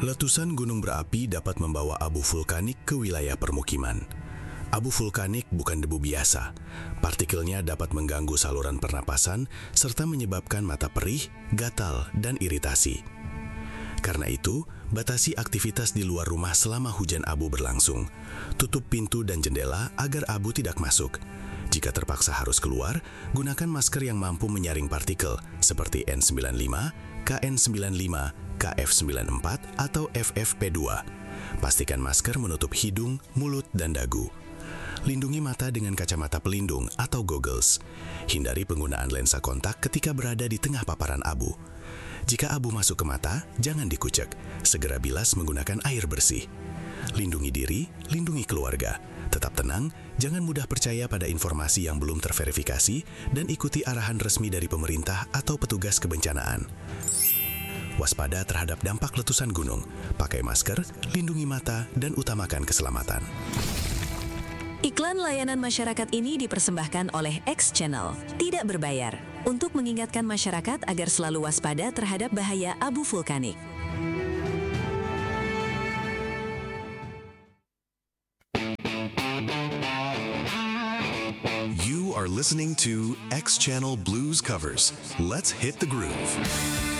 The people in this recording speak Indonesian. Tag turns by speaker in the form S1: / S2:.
S1: Letusan gunung berapi dapat membawa abu vulkanik ke wilayah permukiman. Abu vulkanik bukan debu biasa. Partikelnya dapat mengganggu saluran pernapasan serta menyebabkan mata perih, gatal, dan iritasi. Karena itu, batasi aktivitas di luar rumah selama hujan abu berlangsung. Tutup pintu dan jendela agar abu tidak masuk. Jika terpaksa harus keluar, gunakan masker yang mampu menyaring partikel seperti N95, KN95, KF94, atau FFP2. Pastikan masker menutup hidung, mulut, dan dagu. Lindungi mata dengan kacamata pelindung atau goggles. Hindari penggunaan lensa kontak ketika berada di tengah paparan abu. Jika abu masuk ke mata, jangan dikucek. Segera bilas menggunakan air bersih. Lindungi diri, lindungi keluarga. Tetap tenang, jangan mudah percaya pada informasi yang belum terverifikasi, dan ikuti arahan resmi dari pemerintah atau petugas kebencanaan. Waspada terhadap dampak letusan gunung. Pakai masker, lindungi mata, dan utamakan keselamatan.
S2: Iklan layanan masyarakat ini dipersembahkan oleh X Channel, tidak berbayar, untuk mengingatkan masyarakat agar selalu waspada terhadap bahaya abu vulkanik.
S3: You are listening to X Channel Blues Covers. Let's hit the groove.